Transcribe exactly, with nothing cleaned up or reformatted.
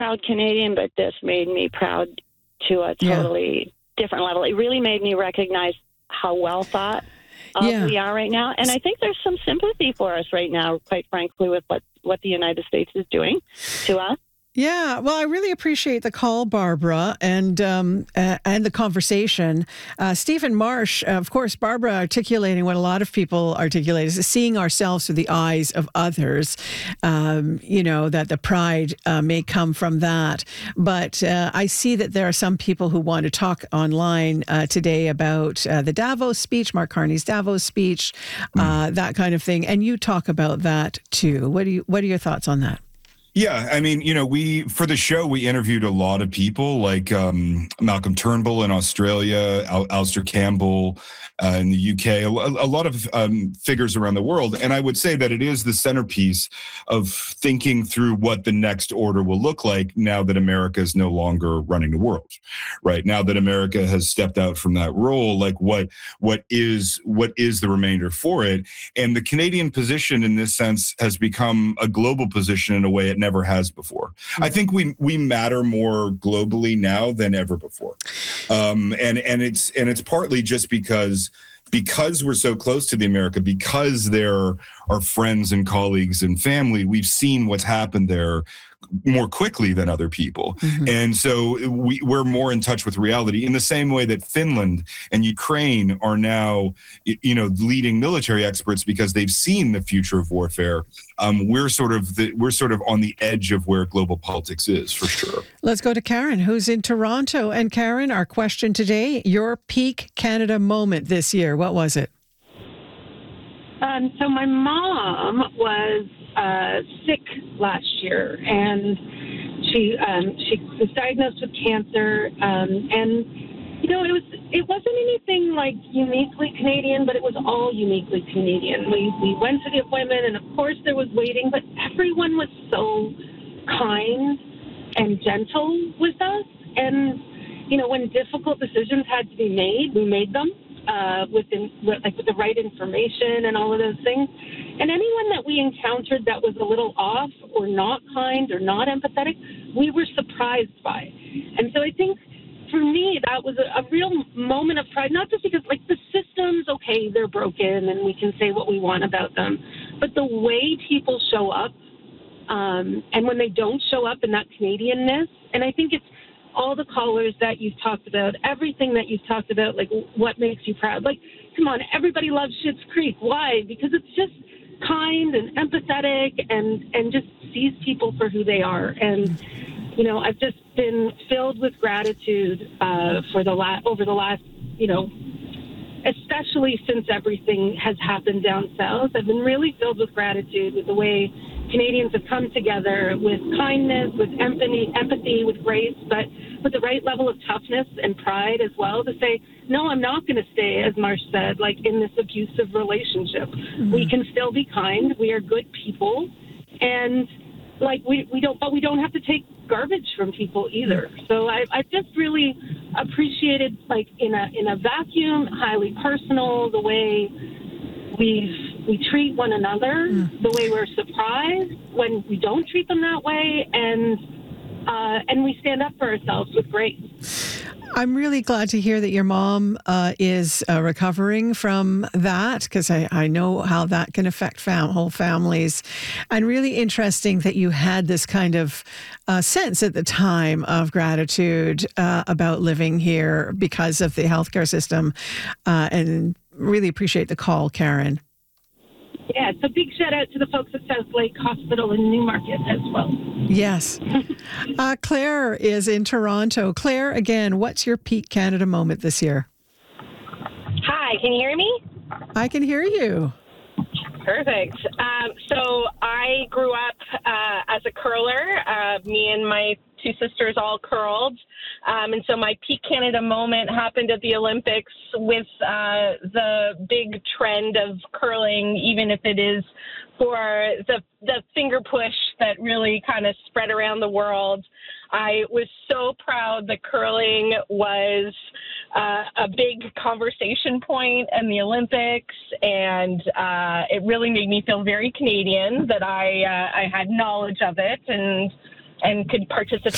proud Canadian, but this made me proud to a totally yeah. different level. It really made me recognize how well thought of yeah. we are right now. And I think there's some sympathy for us right now, quite frankly, with what, what the United States is doing to us. Yeah, well, I really appreciate the call, Barbara, and um, uh, and the conversation. Uh, Stephen Marsh, of course, Barbara articulating what a lot of people articulate is seeing ourselves through the eyes of others. Um, you know, that the pride uh, may come from that. But uh, I see that there are some people who want to talk online uh, today about uh, the Davos speech, Mark Carney's Davos speech, uh, mm. that kind of thing. And you talk about that too. What do you? What are your thoughts on that? Yeah, I mean, you know, we, for the show, we interviewed a lot of people like um, Malcolm Turnbull in Australia, Al- Alistair Campbell uh, in the U K, a, a lot of um, figures around the world. And I would say that it is the centerpiece of thinking through what the next order will look like now that America is no longer running the world, right? Now that America has stepped out from that role, like what what is what is the remainder for it? And the Canadian position in this sense has become a global position in a way it never has before. Mm-hmm. I think we we matter more globally now than ever before, um, and and it's and it's partly just because because we're so close to the America, because they're our friends and colleagues and family. We've seen what's happened there more quickly than other people. Mm-hmm. And so we, we're more in touch with reality in the same way that Finland and Ukraine are now, you know, leading military experts because they've seen the future of warfare. Um, we're sort of the, we're sort of on the edge of where global politics is, for sure. Let's go to Karen, who's in Toronto. And Karen, our question today, your peak Canada moment this year, what was it? Um, so my mom was uh, sick last year, and she um, she was diagnosed with cancer. Um, and you know, it was it wasn't anything like uniquely Canadian, but it was all uniquely Canadian. We we went to the appointment, and of course there was waiting, but everyone was so kind and gentle with us. And you know, when difficult decisions had to be made, we made them. Uh, with, in, with like with the right information and all of those things, and anyone that we encountered that was a little off or not kind or not empathetic, we were surprised by. And so I think for me that was a, a real moment of pride, not just because like the systems, okay, they're broken and we can say what we want about them, but the way people show up, um, and when they don't show up in that Canadianness, and I think it's all the callers that you've talked about, everything that you've talked about, like what makes you proud. Like, come on, everybody loves Schitt's Creek. Why? Because it's just kind and empathetic and, and just sees people for who they are. And, you know, I've just been filled with gratitude uh, for the la- over the last, you know, especially since everything has happened down south. I've been really filled with gratitude with the way Canadians have come together with kindness, with empathy, empathy, with grace, but with the right level of toughness and pride as well to say, no, I'm not going to stay, as Marsh said, like in this abusive relationship. Mm-hmm. We can still be kind. We are good people. And like we, we don't, but we don't have to take garbage from people either. So I, I just really appreciated, like in a, in a vacuum, highly personal, the way we we treat one another, mm. the way we're surprised when we don't treat them that way, and uh, and we stand up for ourselves with grace. I'm really glad to hear that your mom uh, is uh, recovering from that, because I, I know how that can affect fam- whole families. And really interesting that you had this kind of uh, sense at the time of gratitude uh, about living here because of the healthcare system. Uh, and really appreciate the call, Karen. Yeah, so big shout out to the folks at South Lake Hospital in Newmarket as well. Yes. uh, Claire is in Toronto. Claire, again, what's your peak Canada moment this year? Hi, can you hear me? I can hear you. Perfect. Um, so I grew up uh, as a curler. Uh, me and my two sisters all curled. Um, and so my peak Canada moment happened at the Olympics with uh, the big trend of curling, even if it is for the the finger push that really kind of spread around the world. I was so proud that curling was uh, a big conversation point in the Olympics, and uh, it really made me feel very Canadian that I uh, I had knowledge of it and and could participate